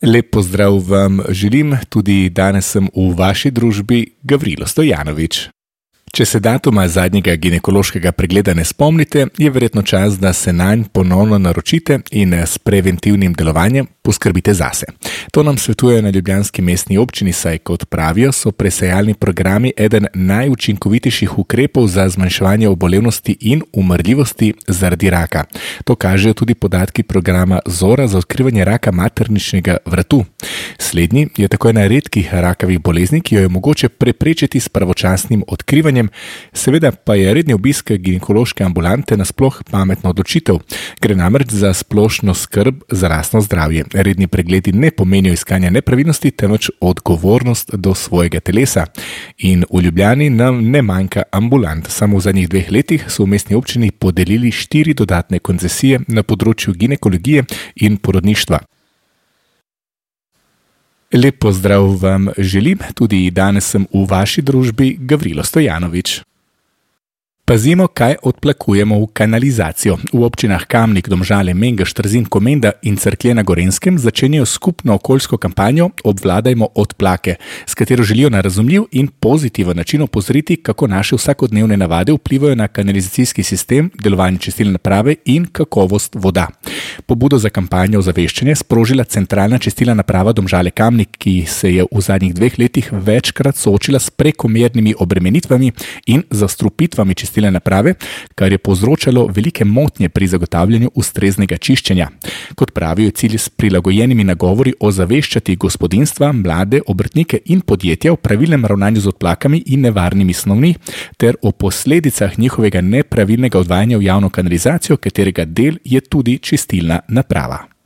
Lep pozdrav vam želim, tudi danes sem v vaši družbi Gavrilo Stojanovič. Če se datuma zadnjega ginekološkega pregleda ne spomnite, je verjetno čas, da se nanj ponovno naročite in s preventivnim delovanjem poskrbite zase. To nam svetujejo na ljubljanski mestni občini, saj kot pravijo, so presejalni programi eden najučinkovitejših ukrepov za zmanjševanje obolevnosti in umrljivosti zaradi raka. To kažejo tudi podatki programa Zora za odkrivanje raka materničnega vratu. Slednji je tako ena redkih rakavih bolezni, ki jo je mogoče preprečiti s pravočasnim odkrivanjem. Seveda pa je redni obisk ginekološke ambulante nasploh pametna odločitev. Gre namreč za splošno skrb za rastno zdravje. Redni pregledi ne pomenijo iskanja nepravilnosti, temveč odgovornost do svojega telesa. In v Ljubljani nam ne manjka ambulant. Samo v zadnjih 2 letih so v mestni občini podelili 4 dodatne koncesije na področju ginekologije in porodništva. Lep pozdrav vam želim, tudi danes sem v vaši družbi Gavrilo Stojanovič. Pazimo, kaj odplakujemo v kanalizacijo. V občinah Kamnik, Domžale, Mengeš, Trzin, Komenda in Cerklje na Gorenjskem začenjajo skupno okoljsko kampanjo Obvladajmo odplake, s katero želijo na razumljiv in pozitiven način opozoriti, kako naše vsakodnevne navade vplivajo na kanalizacijski sistem, delovanje čistilne naprave in kakovost voda. Pobudo za kampanjo ozaveščanja sprožila centralna čistilna naprava Domžale Kamnik, ki se je v zadnjih 2 letih večkrat soočila s prekomernimi obremenitvami in zastrupitvami čistilne naprave, kar je povzročalo velike motnje pri zagotavljanju ustreznega čiščenja. Kot pravijo, je cilj s prilagojenimi nagovori ozaveščati gospodinjstva, mlade, obrtnike in podjetja o pravilnem ravnanju z odplakami in nevarnimi snovmi ter o posledicah njihovega nepravilnega odvajanja v javno kanalizacijo, katerega del je tudi čistilna naprava.